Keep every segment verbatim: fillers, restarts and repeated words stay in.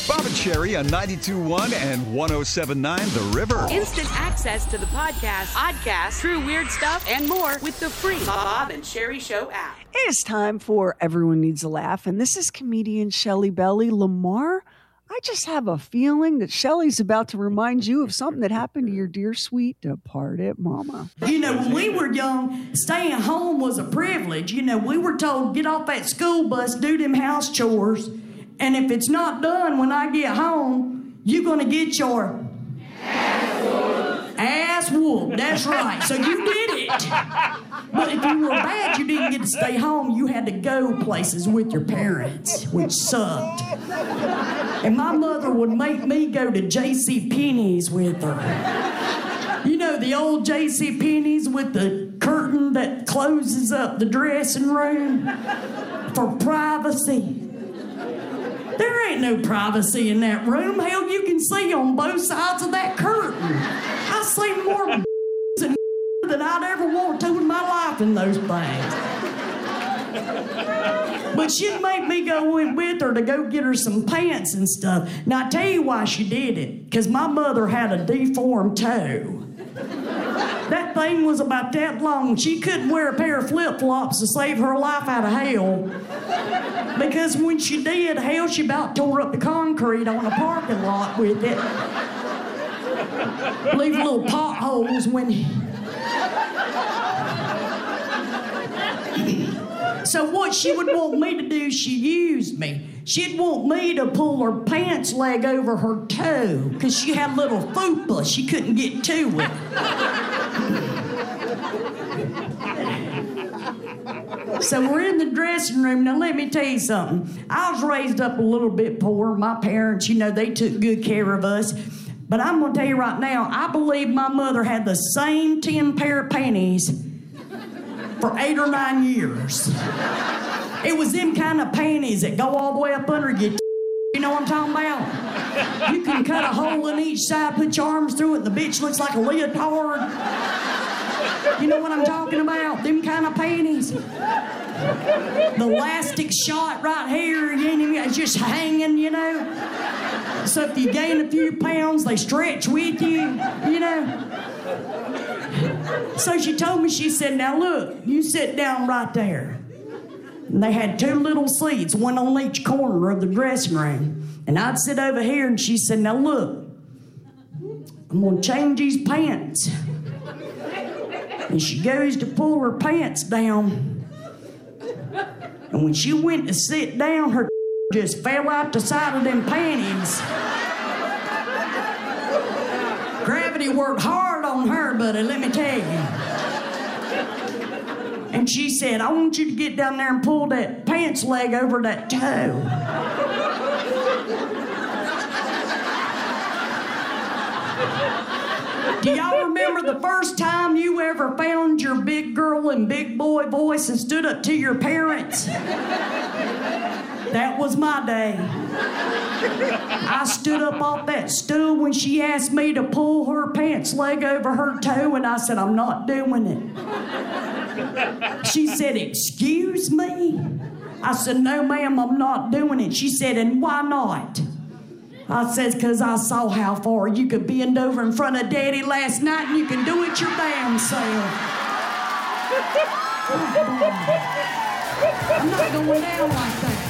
Bob and Sherry on ninety-two point one and one oh seven point nine The River. Instant access to the podcast, podcast, true weird stuff, and more with the free Bob and Sherry Show app. It is time for Everyone Needs a Laugh, and this is comedian Shelly Belly. Lamar, I just have a feeling that Shelly's about to remind you of something that happened to your dear, sweet, departed mama. You know, when we were young, staying home was a privilege. You know, we were told, get off that school bus, do them house chores, and if it's not done when I get home, you're going to get your ass whooped. Ass whooped, that's right. So you did it. But if you were bad, you didn't get to stay home. You had to go places with your parents, which sucked. And my mother would make me go to J C Penney's with her. You know, the old J C Penney's with the curtain that closes up the dressing room for privacy. There ain't no privacy in that room. Hell, you can see on both sides of that curtain. I see more and than I'd ever want to in my life in those things. But she'd make me go in with her to go get her some pants and stuff. Now, I tell you why she did it. Because my mother had a deformed toe. That thing was about that long. She couldn't wear a pair of flip-flops to save her life out of hell. Because when she did, hell, she about tore up the concrete on a parking lot with it. Leave little potholes when... So what she would want me to do, she used me. She'd want me to pull her pants leg over her toe because she had a little fupa. She couldn't get to it. So we're in the dressing room. Now, let me tell you something. I was raised up a little bit poor. My parents, you know, they took good care of us. But I'm going to tell you right now, I believe my mother had the same ten pair of panties for eight or nine years. It was them kind of panties that go all the way up under your you know what I'm talking about? You can cut a hole in each side, put your arms through it, and the bitch looks like a leotard. You know what I'm talking about? Them kind of panties. The elastic shot right here, you know, it's just hanging, you know. So if you gain a few pounds, they stretch with you, you know. So she told me, she said, now look, you sit down right there. And they had two little seats, one on each corner of the dressing room. And I'd sit over here, and she said, now look, I'm going to change these pants. And she goes to pull her pants down. And when she went to sit down, her just fell out the side of them panties. Gravity worked hard on her, buddy, let me tell you. And she said, I want you to get down there and pull that pants leg over that toe. Do y'all remember the first time you ever found your big girl and big boy voice and stood up to your parents? That was my day. I stood up off that stool when she asked me to pull her pants leg over her toe, and I said, I'm not doing it. She said, excuse me? I said, no, ma'am, I'm not doing it. She said, and why not? I said, because I saw how far you could bend over in front of Daddy last night, and you can do it your damn self. I'm not going down like that.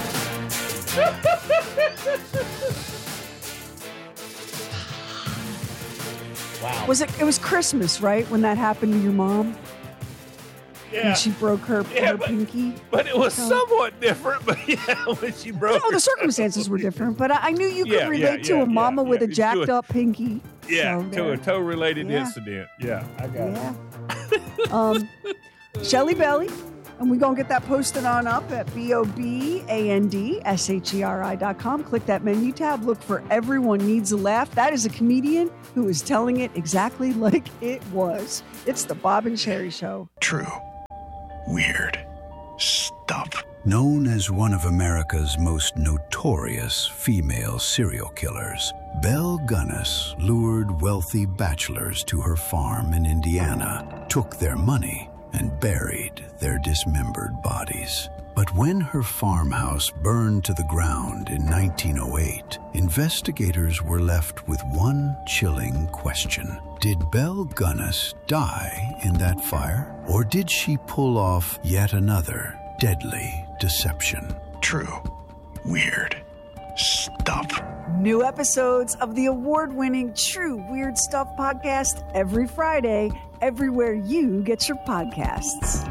Wow. Was it? It was Christmas, right, when that happened to your mom? Yeah. When she broke her, yeah, her but, pinky. But it was so. somewhat different. But yeah, when she broke. No, the circumstances were different. But I, I knew you could yeah, relate yeah, to yeah, a mama yeah, with yeah. a jacked a, up pinky. Yeah, so to a toe-related yeah. incident. Yeah, I got yeah. it. um, Shelly Belly. And we're going to get that posted on up at B O B A N D S H E R I dot com. Click that menu tab. Look for Everyone Needs a Laugh. That is a comedian who is telling it exactly like it was. It's the Bob and Sherry Show. True. Weird. Stuff. Known as one of America's most notorious female serial killers, Belle Gunness lured wealthy bachelors to her farm in Indiana, took their money, and buried their dismembered bodies. But when her farmhouse burned to the ground in nineteen oh eight, investigators were left with one chilling question. Did Belle Gunness die in that fire? Or did she pull off yet another deadly deception? True. Weird. Stuff. New episodes of the award-winning True Weird Stuff podcast every Friday, everywhere you get your podcasts.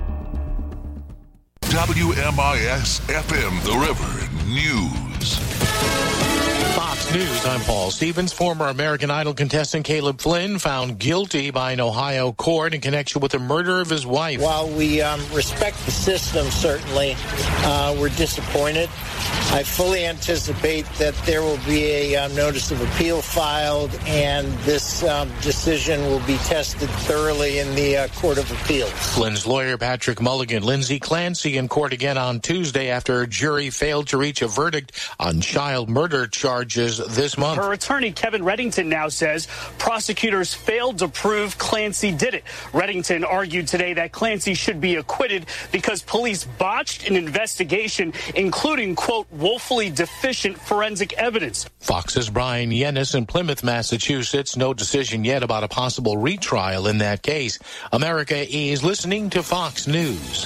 W M I S F M, The River News. Fox News, I'm Paul Stevens. Former American Idol contestant Caleb Flynn found guilty by an Ohio court in connection with the murder of his wife. While we um, respect the system, certainly, uh, we're disappointed. I fully anticipate that there will be a um, notice of appeal filed, and this um, decision will be tested thoroughly in the uh, Court of Appeals. Flynn's lawyer, Patrick Mulligan, Lindsay Clancy in court again on Tuesday after a jury failed to reach a verdict on child murder charges this month. Her attorney, Kevin Reddington, now says prosecutors failed to prove Clancy did it. Reddington argued today that Clancy should be acquitted because police botched an investigation, including, quote, woefully deficient forensic evidence. Fox's Brian Yennis in Plymouth, Massachusetts. No decision yet about a possible retrial in that case. America is listening to Fox News.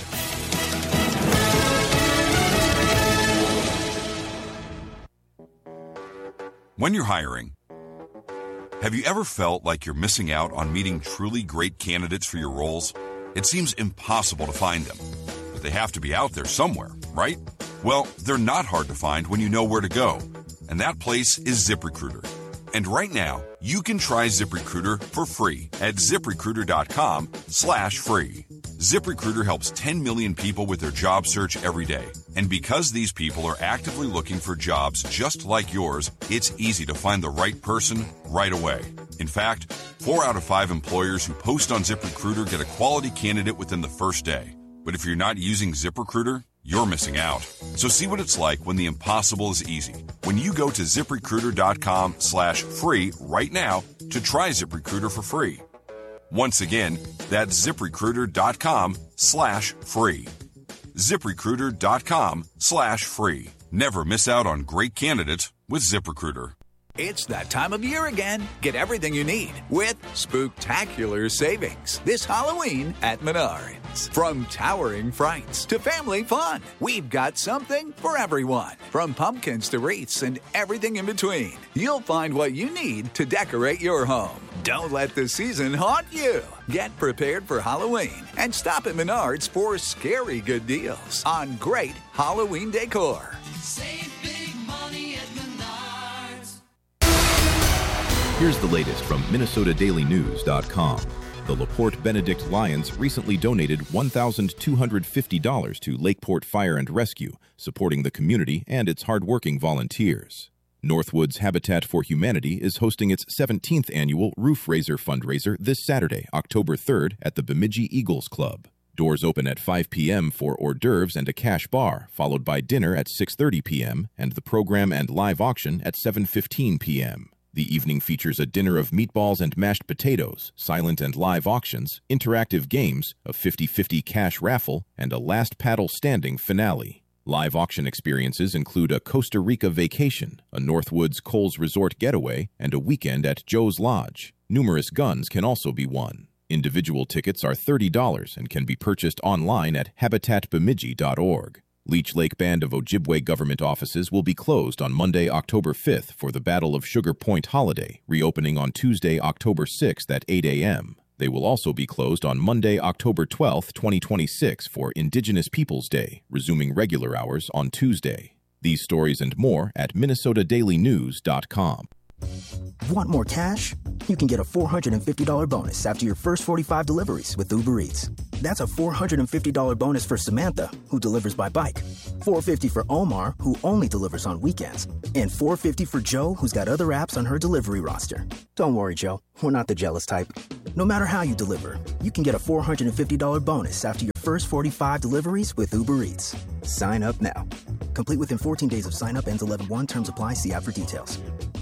When you're hiring, have you ever felt like you're missing out on meeting truly great candidates for your roles? It seems impossible to find them, but they have to be out there somewhere, right? Well, they're not hard to find when you know where to go, and that place is ZipRecruiter. And right now, you can try ZipRecruiter for free at ZipRecruiter.com slash free. ZipRecruiter helps ten million people with their job search every day. And because these people are actively looking for jobs just like yours, it's easy to find the right person right away. In fact, four out of five employers who post on ZipRecruiter get a quality candidate within the first day. But if you're not using ZipRecruiter, you're missing out. So see what it's like when the impossible is easy. When you go to ZipRecruiter.com slash free right now to try ZipRecruiter for free. Once again, that's ZipRecruiter.com slash free. ZipRecruiter.com slash free. Never miss out on great candidates with ZipRecruiter. It's that time of year again. Get everything you need with spooktacular savings this Halloween at Menards. From towering frights to family fun, we've got something for everyone. From pumpkins to wreaths and everything in between, you'll find what you need to decorate your home. Don't let the season haunt you. Get prepared for Halloween and stop at Menards for scary good deals on great Halloween decor. Save big money at Menards. Here's the latest from Minnesota Daily News dot com. The LaPorte Benedict Lions recently donated one thousand two hundred fifty dollars to Lakeport Fire and Rescue, supporting the community and its hardworking volunteers. Northwoods Habitat for Humanity is hosting its seventeenth annual Roof Raiser fundraiser this Saturday, October third, at the Bemidji Eagles Club. Doors open at five p.m. for hors d'oeuvres and a cash bar, followed by dinner at six thirty p.m. and the program and live auction at seven fifteen p.m. The evening features a dinner of meatballs and mashed potatoes, silent and live auctions, interactive games, a fifty-fifty cash raffle, and a last paddle standing finale. Live auction experiences include a Costa Rica vacation, a Northwoods Coles Resort getaway, and a weekend at Joe's Lodge. Numerous guns can also be won. Individual tickets are thirty dollars and can be purchased online at habitat bemidji dot org. Leech Lake Band of Ojibwe government offices will be closed on Monday, October fifth for the Battle of Sugar Point holiday, reopening on Tuesday, October sixth at eight a.m. They will also be closed on Monday, October twelfth, twenty twenty-six for Indigenous Peoples Day, resuming regular hours on Tuesday. These stories and more at Minnesota Daily News dot com. Want more cash? You can get a four hundred fifty dollars bonus after your first forty-five deliveries with Uber Eats. That's a four hundred fifty dollars bonus for Samantha, who delivers by bike. four hundred fifty dollars for Omar, who only delivers on weekends. And four hundred fifty dollars for Joe, who's got other apps on her delivery roster. Don't worry, Joe. We're not the jealous type. No matter how you deliver, you can get a four hundred fifty dollars bonus after your first forty-five deliveries with Uber Eats. Sign up now. Complete within fourteen days of sign up. Ends eleven one. Terms apply. See app for details.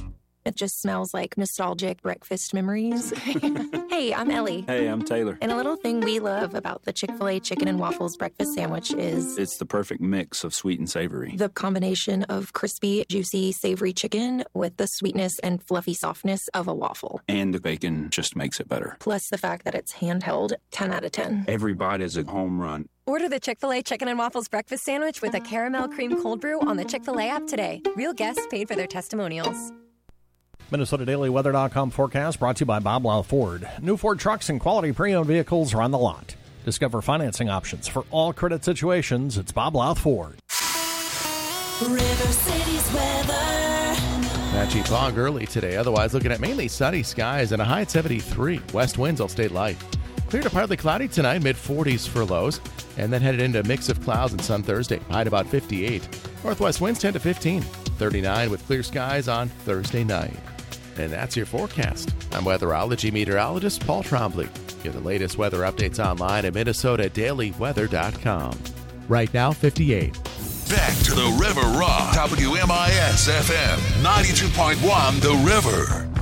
It just smells like nostalgic breakfast memories. Hey, I'm Ellie. Hey, I'm Taylor. And a little thing we love about the Chick-fil-A chicken and waffles breakfast sandwich is It's the perfect mix of sweet and savory. the combination of crispy, juicy, savory chicken with the sweetness and fluffy softness of a waffle. And the bacon just makes it better. Plus the fact that it's handheld, ten out of ten. Every bite is a home run. Order the Chick-fil-A Chicken and Waffles breakfast sandwich with a caramel cream cold brew on the Chick-fil-A app today. Real guests paid for their testimonials. Minnesota Daily Weather dot com forecast brought to you by Bob Lau Ford. New Ford trucks and quality pre-owned vehicles are on the lot. Discover financing options for all credit situations. It's Bob Lau Ford. River City's weather. Patchy fog early today. Otherwise, looking at mainly sunny skies and a high at seventy-three. West winds will stay light. Clear to partly cloudy tonight, mid forties for lows. And then headed into a mix of clouds and sun Thursday. High at about fifty-eight. Northwest winds ten to fifteen. thirty-nine with clear skies on Thursday night. And that's your forecast. I'm weatherology meteorologist Paul Trombley. Get the latest weather updates online at Minnesota Daily Weather dot com. Right now, fifty-eight. Back to the River Rock. W M I S F M ninety-two point one The River.